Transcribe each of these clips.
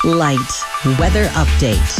Light weather update.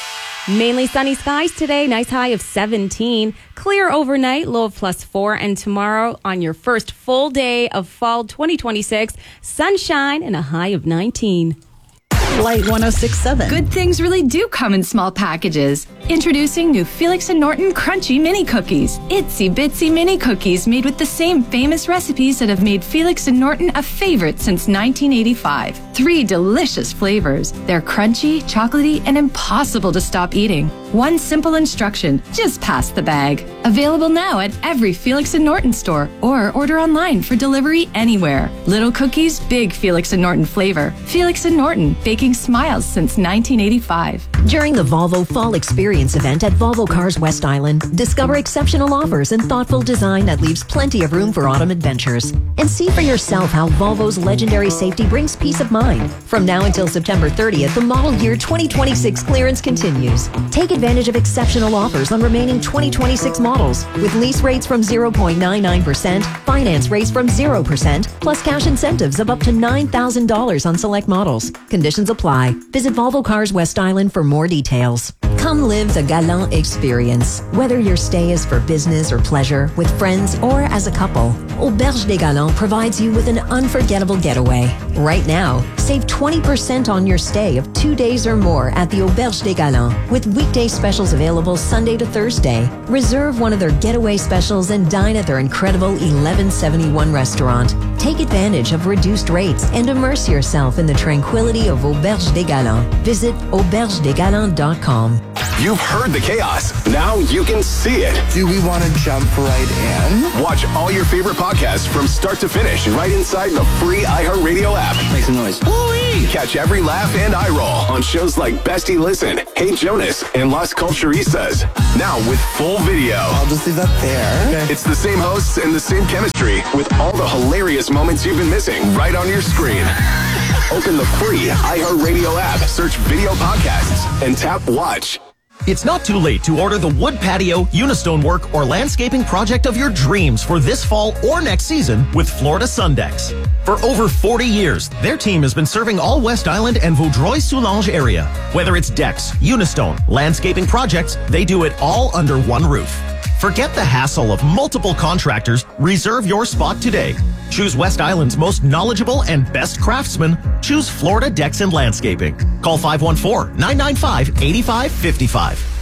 Mainly sunny skies today, nice high of 17. Clear overnight, low of +4. And tomorrow, on your first full day of fall 2026, sunshine and a high of 19. Light 106.7. Good things really do come in small packages. Introducing new Felix and Norton Crunchy Mini Cookies. Itsy bitsy mini cookies made with the same famous recipes that have made Felix and Norton a favorite since 1985. 3 delicious flavors. They're crunchy, chocolatey, and impossible to stop eating. One simple instruction, just pass the bag. Available now at every Felix and Norton store or order online for delivery anywhere. Little cookies, big Felix and Norton flavor. Felix and Norton, baking smiles since 1985. During the Volvo Fall Experience event at Volvo Cars West Island, discover exceptional offers and thoughtful design that leaves plenty of room for autumn adventures. And see for yourself how Volvo's legendary safety brings peace of mind. From now until September 30th, the model year 2026 clearance continues. Take advantage of exceptional offers on remaining 2026 models with lease rates from 0.99%, finance rates from 0%, plus cash incentives of up to $9,000 on select models. Conditions apply. Visit Volvo Cars West Island for more details. Come live the Galant experience. Whether your stay is for business or pleasure, with friends or as a couple, Auberge des Galants provides you with an unforgettable getaway. Right now, save 20% on your stay of 2 days or more at the Auberge des Galants, with weekday specials available Sunday to Thursday. Reserve one of their getaway specials and dine at their incredible 1171 restaurant. Take advantage of reduced rates and immerse yourself in the tranquility of Auberge des Galants. Visit aubergedesgalants.com. You've heard the chaos. Now you can see it. Do we want to jump right in? Watch all your favorite podcasts from start to finish right inside the free iHeartRadio app. Make some noise. Woo-wee! Catch every laugh and eye roll on shows like Bestie Listen, Hey Jonas, and Las Culturistas. Now with full video. I'll just leave that there. Okay. It's the same hosts and the same chemistry with all the hilarious moments you've been missing right on your screen. Open the free iHeartRadio app, search video podcasts, and tap watch. It's not too late to order the wood patio, Unistone work, or landscaping project of your dreams for this fall or next season with Florida Sundex. For over 40 years, their team has been serving all West Island and Vaudreuil-Soulanges area. Whether it's decks, Unistone, landscaping projects, they do it all under one roof. Forget the hassle of multiple contractors. Reserve your spot today. Choose West Island's most knowledgeable and best craftsmen. Choose Florida Decks and Landscaping. Call 514-995-8555.